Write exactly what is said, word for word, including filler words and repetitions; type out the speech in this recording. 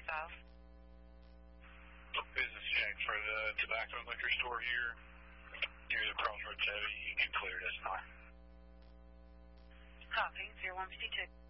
five. Business check for the tobacco and liquor store here near the Crossroads Chevy. You can clear this now. Copy, zero one fifty-two.